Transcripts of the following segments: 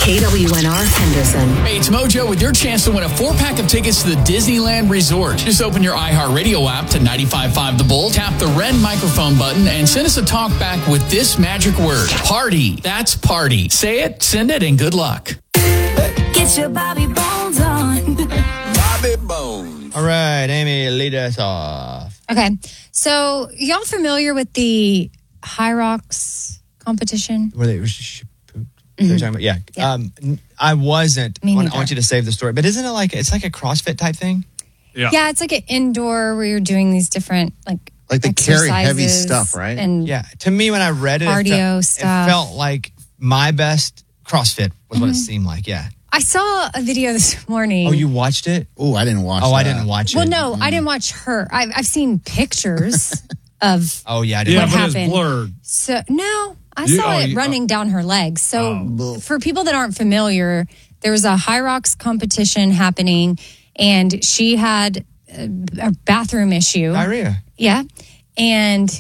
KWNR Henderson. Hey, it's Mojo with your chance to win a 4-pack of tickets to the Disneyland Resort. Just open your iHeartRadio app to 95.5 The Bull, tap the red microphone button, and send us a talk back with this magic word. Party. That's party. Say it, send it, and good luck. Get your Bobby Bones on. Bobby Bones. All right, Amy, lead us off. Okay, so y'all familiar with the High Rocks competition? Were they pooped? They're talking about, yeah. I wasn't. I want you to save the story, but isn't it it's like a CrossFit type thing? Yeah, it's like an indoor where you're doing these different like they carry heavy stuff, right? And yeah, to me when I read it, cardio it felt like my best CrossFit was what it seemed like. Yeah. I saw a video this morning. Oh, you watched it? Oh, I didn't watch. I didn't watch it. Well, no, I didn't watch her. I've seen pictures of. Oh yeah, I didn't. What happened? It's blurred. So no, I saw it running down her legs. So for people that aren't familiar, there was a High Rocks competition happening, and she had a bathroom issue. Diarrhea. Yeah, and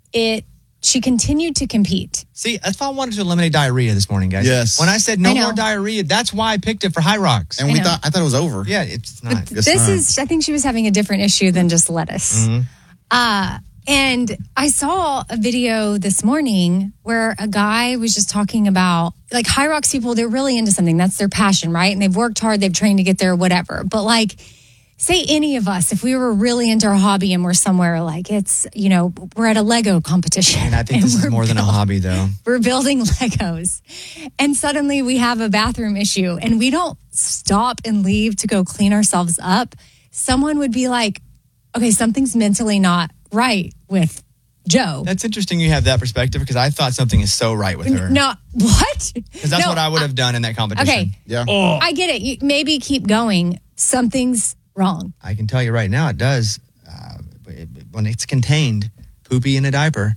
she continued to compete. See, I thought I wanted to eliminate diarrhea this morning, guys. Yes. When I said no more diarrhea, that's why I picked it for High Rocks. And I thought it was over. Yeah, it's not. I think she was having a different issue than just lettuce. Mm-hmm. And I saw a video this morning where a guy was just talking about, like, High Rocks people, they're really into something. That's their passion, right? And they've worked hard, they've trained to get there, whatever. But, like, say any of us, if we were really into our hobby and we're somewhere like it's, we're at a Lego competition. And I think this is more than a hobby, though. We're building Legos. And suddenly we have a bathroom issue and we don't stop and leave to go clean ourselves up. Someone would be like, okay, something's mentally not right with Joe. That's interesting you have that perspective because I thought something is so right with her. No, what? Because that's what I would have done in that competition. Okay. Yeah. I get it. You maybe keep going. Something's wrong. I can tell you right now it does. When it's contained, poopy in a diaper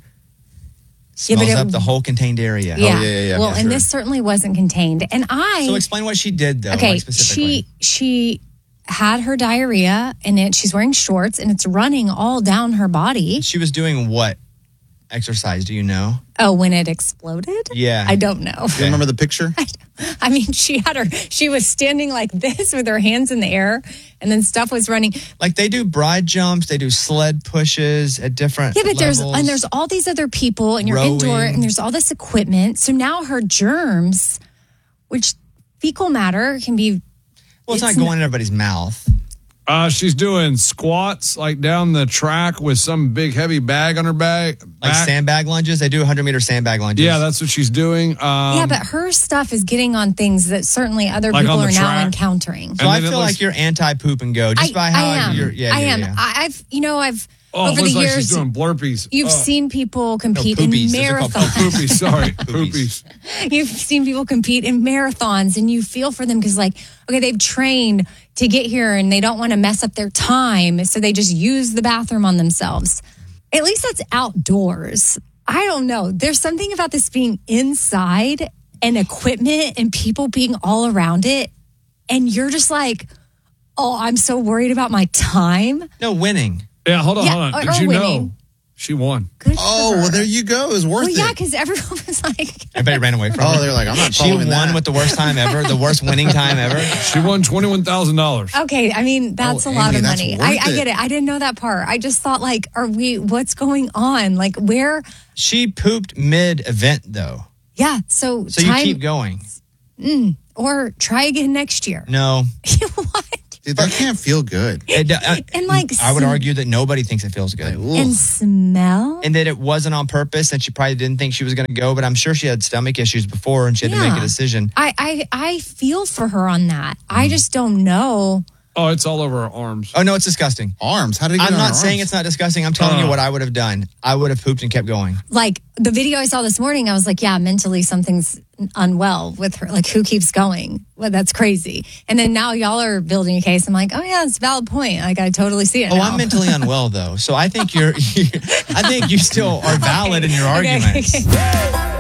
smells up the whole contained area. Yeah. Oh, yeah. Well, and this certainly wasn't contained. And So explain what she did, though. Okay, specifically. she had her diarrhea, and she's wearing shorts, and it's running all down her body. She was doing what exercise? Do you know? Oh, when it exploded? Yeah. I don't know. Do you remember the picture? I mean, she was standing like this with her hands in the air, and then stuff was running. Like they do bride jumps, they do sled pushes at different but levels. there's all these other people, and you're Rowing. indoor, and there's all this equipment. So now her germs, which fecal matter can be. Well, it's not going in everybody's mouth. She's doing squats like down the track with some big heavy bag on her back. Like sandbag lunges. They do 100-meter sandbag lunges. Yeah, that's what she's doing. Yeah, but her stuff is getting on things that certainly other Like people on are the now track? encountering. So I feel like you're anti-poop and go just by how I am. you're. Yeah, I am. Yeah. I've Oh, over it the looks like years. she's doing blurpees. You've seen people compete in poopies. Those are called marathons. Poopies, sorry. Poopies. You've seen people compete in marathons, and you feel for them because, like, okay, they've trained to get here, and they don't want to mess up their time, so they just use the bathroom on themselves. At least that's outdoors. I don't know. There's something about this being inside and equipment and people being all around it, and you're just like, oh, I'm so worried about my time. No, winning. Yeah, hold on. or Did you winning. know she won? Good for Oh, her. well, there you go. It was worth Well, yeah, it. because everyone was like, Everybody ran away from her. Oh, they're like, I'm not She following won that. with the worst time ever, the worst winning time ever. She won $21,000. okay, I mean, that's a lot Amy, of that's money. worth I it. get it. I didn't know that part. I just thought, like, what's going on? Like, where? She pooped mid-event, though. Yeah, so So time, you keep going. or try again next year. No. What? Dude, that can't feel good. And, like, I would argue that nobody thinks it feels good. And smell? And that it wasn't on purpose, and she probably didn't think she was going to go, but I'm sure she had stomach issues before, and she had to make a decision. I feel for her on that. I just don't know. Oh, it's all over her arms. Oh, no, it's disgusting. Arms? How did it get I'm on not her saying arms? it's not disgusting. I'm telling you what I would have done. I would have pooped and kept going. Like, the video I saw this morning, I was like, yeah, mentally something's unwell with her. Like, who keeps going? Well, that's crazy. And then now y'all are building a case. I'm like, oh, yeah, it's a valid point. Like, I totally see it Oh, now. I'm mentally unwell, though. So I think I think you still are valid in your arguments. Okay.